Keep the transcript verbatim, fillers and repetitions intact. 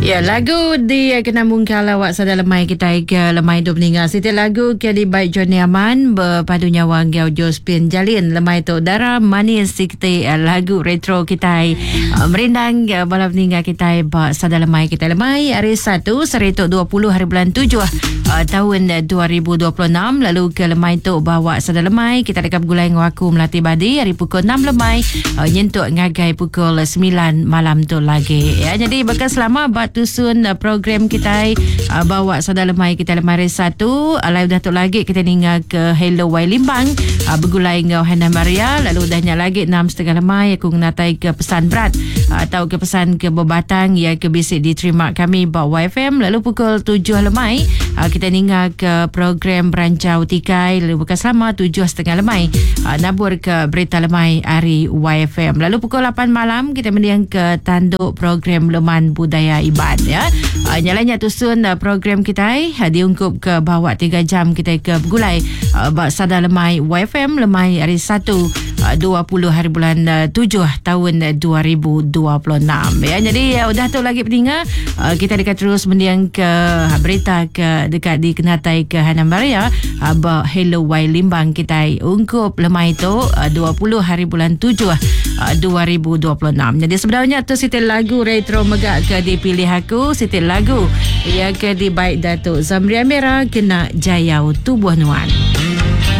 Ya, lagu di Kenambung Kalawak Sada Lemai kita ke Lemai Dua Meninggal. Setiap lagu ke di baik Johnny Aman berpadu nyawa Gau Jospin Jalin Lemai tu Dara Manis kita lagu retro kita uh, merindang uh, malam meninggal kita ba Sada Lemai kita Lemai hari satu Seretok dua puluh hari bulan tujuh uh, tahun dua ribu dua puluh enam. Lalu ke Lemai tu bawa Sada Lemai kita dekat gulai ngaku melatih badi hari pukul enam Lemai uh, nyentuk ngagai pukul sembilan malam tu lagi ya. Jadi bakal selama bat tusun uh, program kita uh, bawa Sada Lemai kita Lemari satu uh, live datuk lagi kita ninggal ke Hello Wai Limbang uh, bergulai ngau Hana Maria. Lalu dahnya lagi enam setengah Lemai aku ngatai ke pesan berat uh, atau ke pesan ke Bebatang ya ke bisik diterima kami bawa F M. Lalu pukul tujuh Lemai uh, kita ninggal ke program Berancau Tikai. Lalu bukan selama tujuh setengah Lemai uh, nabur ke Berita Lemai hari Y F M. Lalu pukul lapan malam kita mendiang ke tanduk program Leman Budaya Iban ya. Uh, nyalanya tusun uh, program kita uh, diungkup ke bawah tiga jam kita ke bergulai uh, Sada Lemai Y F M Lemai hari satu uh, dua puluh hari bulan uh, tujuh tahun uh, dua ribu dua puluh enam ya. Jadi uh, udah tu lagi pendengar uh, kita dekat terus mendiang ke uh, berita ke dekat di Kenatai ke Hana Maria uh, ba Hello Wai Limbang kita ungkup Lemai tu uh, dua puluh hari bulan tujuh uh, dua ribu dua puluh enam. Jadi sebenarnya tu sitil lagu retro megak ke dipilih aku sitil lagu ya ke di baik Datuk Zamria Merah kena Jayau Tubuh Nuan.